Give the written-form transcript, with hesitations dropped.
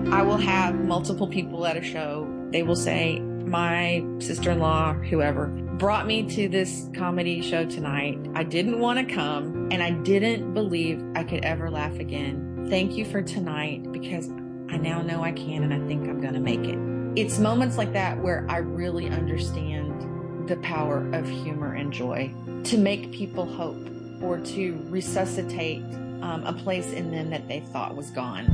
I will have multiple people at a show. They will say, my sister-in-law, whoever, brought me to this comedy show tonight. I didn't want to come, and I didn't believe I could ever laugh again. Thank you for tonight, because I now know I can, and I think I'm going to make it. It's moments like that where I really understand the power of humor and joy to make people hope or to resuscitate a place in them that they thought was gone.